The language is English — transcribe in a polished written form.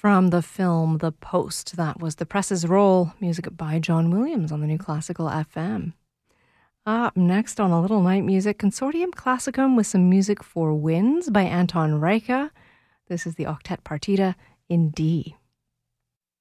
From the film The Post, that was The Press's Roll, music by John Williams on the New Classical FM. Up next on A Little Night Music, Consortium Classicum with some music for winds by Anton Reicha. This is the Octet Partita in D.